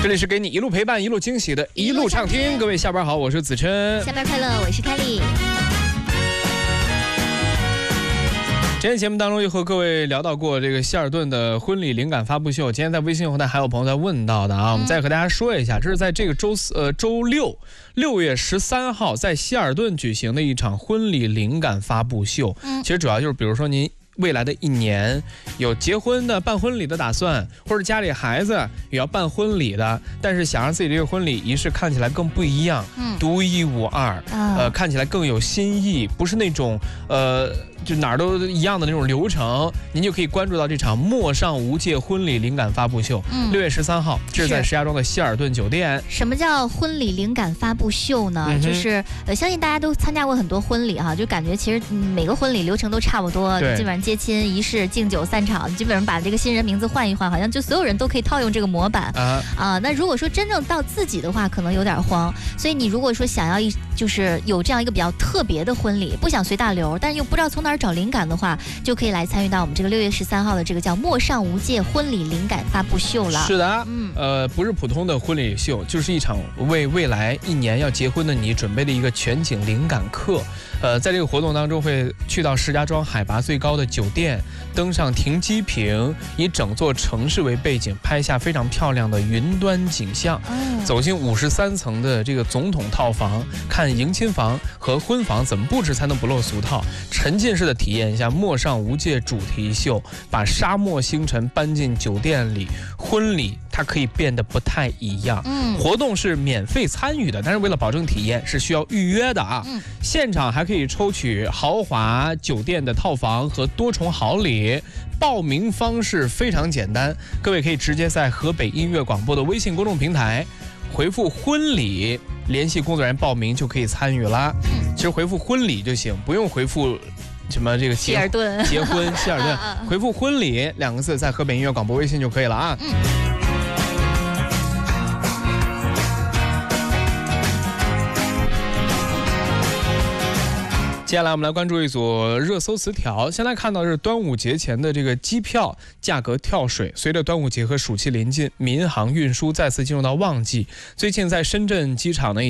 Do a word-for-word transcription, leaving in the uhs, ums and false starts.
这里是给你一路陪伴、一路惊喜的一路畅听。各位下班好，我是子琛。 下班快乐，我是凯莉。 今天节目当中又和各位聊到过这个希尔顿的婚礼灵感发布秀。今天在微信后台还有朋友在问到的啊，我们再和大家说一下，这是在这个周四呃周六六月十三号在希尔顿举行的一场婚礼灵感发布秀。嗯，其实主要就是比如说您未来的一年有结婚的、办婚礼的打算，或者家里孩子也要办婚礼的，但是想让自己这个婚礼仪式看起来更不一样，嗯，独一无二，啊、呃，看起来更有新意，不是那种呃。就哪儿都一样的那种流程，您就可以关注到这场陌上无界婚礼灵感发布秀。嗯，六月十三号，这是在石家庄的希尔顿酒店。 什么叫婚礼灵感发布秀呢？嗯、就是呃，相信大家都参加过很多婚礼哈，就感觉其实每个婚礼流程都差不多，基本上接亲仪式、敬酒散场，基本上把这个新人名字换一换，好像就所有人都可以套用这个模板啊啊。那如果说真正到自己的话，可能有点慌。所以你如果说想要一就是有这样一个比较特别的婚礼，不想随大流，但是又不知道从哪儿找灵感的话，就可以来参与到我们这个六月十三号的这个叫陌上无界婚礼灵感发布秀了。 是的，嗯，呃，不是普通的婚礼秀，就是一场为未来一年要结婚的你准备的一个全景灵感课。呃，在这个活动当中会去到石家庄海拔最高的酒店，登上停机坪，以整座城市为背景，拍下非常漂亮的云端景象。嗯，走进五十三层的这个总统套房，看迎亲房和婚房怎么布置才能不落俗套，沉浸式的体验一下陌上无界主题秀，把沙漠星辰搬进酒店里，婚礼它可以变得不太一样。嗯，活动是免费参与的，但是为了保证体验是需要预约的啊。嗯，现场还可以抽取豪华酒店的套房和多重好礼。报名方式非常简单，各位可以直接在河北音乐广播的微信公众平台回复婚礼，联系工作人员报名就可以参与啦。嗯，其实回复婚礼就行，不用回复什么这个希尔顿结婚希尔顿，回复婚礼两个字在河北音乐广播微信就可以了啊。嗯，接下来我们来关注一组热搜词条。先来看到是端午节前的这个机票价格跳水。随着端午节和暑期临近，民航运输再次进入到旺季。最近在深圳机场呢